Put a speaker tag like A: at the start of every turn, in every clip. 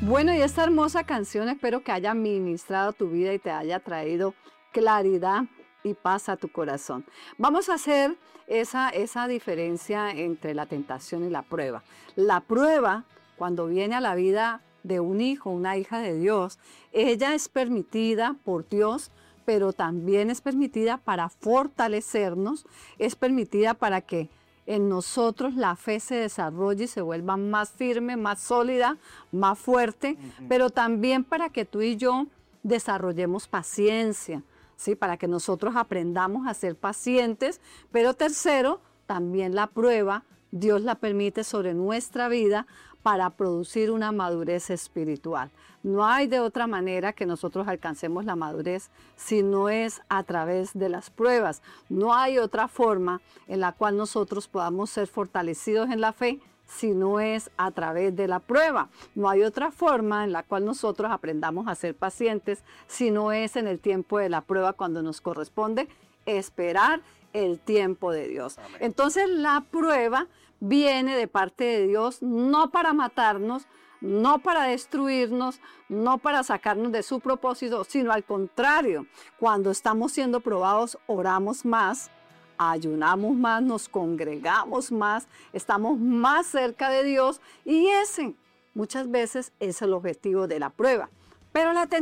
A: Bueno, y esta hermosa canción espero que haya ministrado tu vida y te haya traído claridad y paz a tu corazón. Vamos a hacer esa diferencia entre la tentación y la prueba. La prueba, cuando viene a la vida de un hijo, una hija de Dios, ella es permitida por Dios, pero también es permitida para fortalecernos, es permitida para que en nosotros la fe se desarrolle y se vuelva más firme, más sólida, más fuerte, pero también para que tú y yo desarrollemos paciencia, ¿sí? Para que nosotros aprendamos a ser pacientes, pero tercero, también la prueba, Dios la permite sobre nuestra vida para producir una madurez espiritual. No hay de otra manera que nosotros alcancemos la madurez si no es a través de las pruebas. No hay otra forma en la cual nosotros podamos ser fortalecidos en la fe si no es a través de la prueba. No hay otra forma en la cual nosotros aprendamos a ser pacientes si no es en el tiempo de la prueba, cuando nos corresponde esperar el tiempo de Dios. Amén. Entonces la prueba viene de parte de Dios, no para matarnos, no para destruirnos, no para sacarnos de su propósito, sino al contrario, cuando estamos siendo probados, oramos más, ayunamos más, nos congregamos más, estamos más cerca de Dios, y ese muchas veces es el objetivo de la prueba. Pero la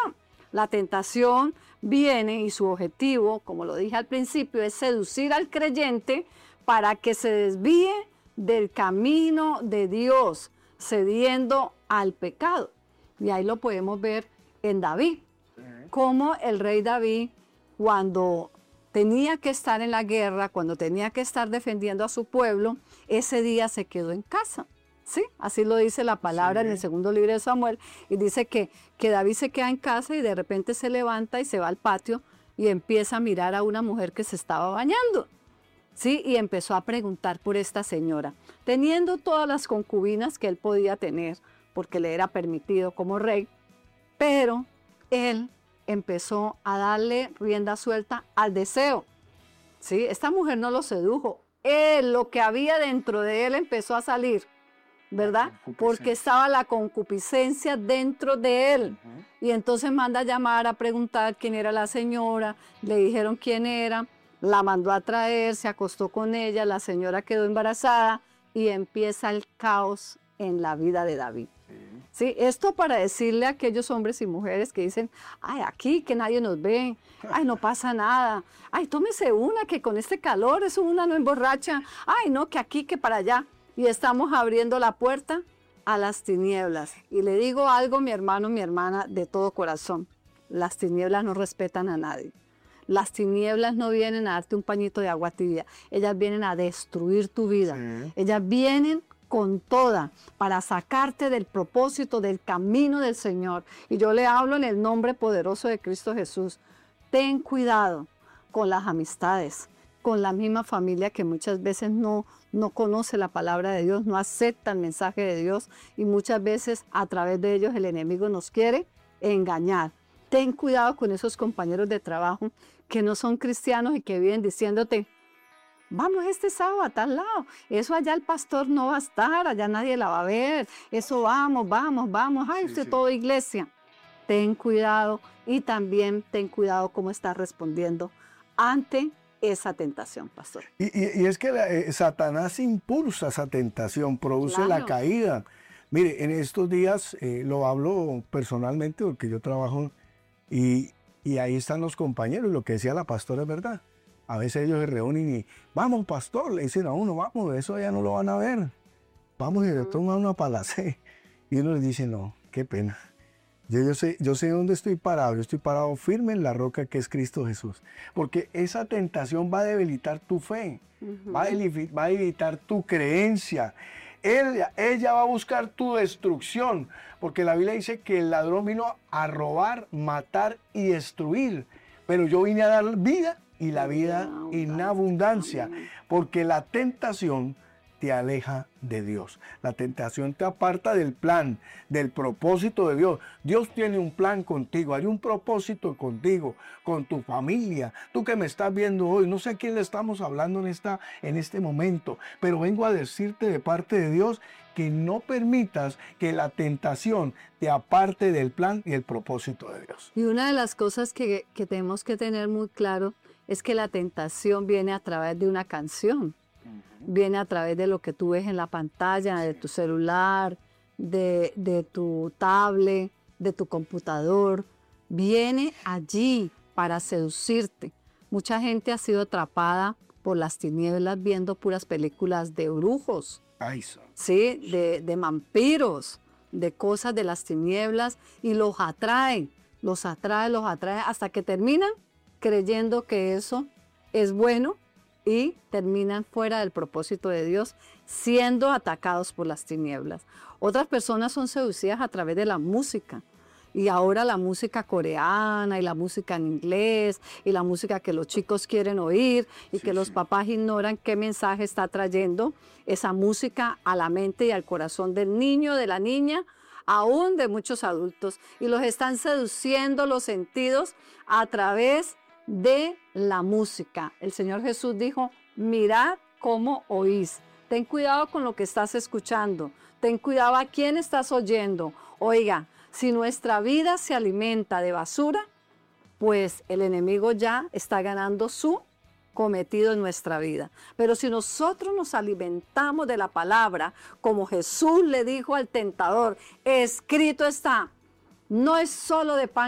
A: tentación viene, y su objetivo, como lo dije al principio, es seducir al creyente para que se desvíe del camino de Dios, cediendo al pecado. Y ahí lo podemos ver en David, como el rey David, cuando tenía que estar en la guerra, cuando tenía que estar defendiendo a su pueblo, ese día se quedó en casa. Sí, así lo dice la palabra en el segundo libro de Samuel, y dice que David se queda en casa y de repente se levanta y se va al patio y empieza a mirar a una mujer que se estaba bañando. Sí, y empezó a preguntar por esta señora, teniendo todas las concubinas que él podía tener, porque le era permitido como rey, pero él empezó a darle rienda suelta al deseo. Sí, esta mujer no lo sedujo, lo que había dentro de él empezó a salir, ¿verdad? Porque estaba la concupiscencia dentro de él. Y entonces manda a llamar a preguntar quién era la señora, le dijeron quién era, la mandó a traer, se acostó con ella, la señora quedó embarazada y empieza el caos en la vida de David. Sí, esto para decirle a aquellos hombres y mujeres que dicen, ay, aquí que nadie nos ve, ay, no pasa nada, ay, tómese una que con este calor eso una no emborracha, ay, no, que aquí, que para allá. Y estamos abriendo la puerta a las tinieblas. Y le digo algo, mi hermano, mi hermana, de todo corazón, las tinieblas no respetan a nadie. Las tinieblas no vienen a darte un pañito de agua tibia, ellas vienen a destruir tu vida. Ellas vienen con toda para sacarte del propósito, del camino del Señor. Y yo le hablo en el nombre poderoso de Cristo Jesús. Ten cuidado con las amistades, con la misma familia que muchas veces no conoce la palabra de Dios, no acepta el mensaje de Dios, y muchas veces a través de ellos el enemigo nos quiere engañar. Ten cuidado con esos compañeros de trabajo que no son cristianos y que viven diciéndote, vamos este sábado a tal lado, eso allá el pastor no va a estar, allá nadie la va a ver, eso vamos, ay, usted todo iglesia. Ten cuidado, y también ten cuidado cómo estás respondiendo ante esa tentación, pastor.
B: Y es que Satanás impulsa esa tentación, produce la caída. Mire, en estos días lo hablo personalmente porque yo trabajo y ahí están los compañeros, lo que decía la pastora es verdad. A veces ellos se reúnen y, vamos pastor, le dicen a uno, vamos, eso ya no lo van a ver. Vamos y le toman una palacé. Y uno les dice, no, qué pena. Yo sé dónde estoy parado. Yo estoy parado firme en la roca que es Cristo Jesús. Porque esa tentación va a debilitar tu fe, va a debilitar tu creencia. Ella va a buscar tu destrucción. Porque la Biblia dice que el ladrón vino a robar, matar y destruir. Pero yo vine a dar vida y la vida en abundancia. Porque la tentación te aleja de Dios. La tentación te aparta del plan, del propósito de Dios. Dios tiene un plan contigo, hay un propósito contigo, con tu familia. Tú que me estás viendo hoy, no sé a quién le estamos hablando en este momento, pero vengo a decirte de parte de Dios que no permitas que la tentación te aparte del plan y el propósito de Dios.
A: Y una de las cosas que tenemos que tener muy claro es que la tentación viene a través de una canción. Viene a través de lo que tú ves en la pantalla, de tu celular, de tu tablet, de tu computador. Viene allí para seducirte. Mucha gente ha sido atrapada por las tinieblas viendo puras películas de brujos, ¿sí? de vampiros, de cosas de las tinieblas, y los atrae hasta que terminan creyendo que eso es bueno y terminan fuera del propósito de Dios, siendo atacados por las tinieblas. Otras personas son seducidas a través de la música. Y ahora la música coreana y la música en inglés y la música que los chicos quieren oír y que los papás ignoran qué mensaje está trayendo esa música a la mente y al corazón del niño, de la niña, aún de muchos adultos. Y los están seduciendo los sentidos a través de la música. El Señor Jesús dijo, mirad cómo oís. Ten cuidado con lo que estás escuchando. Ten cuidado a quién estás oyendo. Oiga, si nuestra vida se alimenta de basura, pues el enemigo ya está ganando su cometido en nuestra vida. Pero si nosotros nos alimentamos de la palabra, como Jesús le dijo al tentador, escrito está, no es solo de pan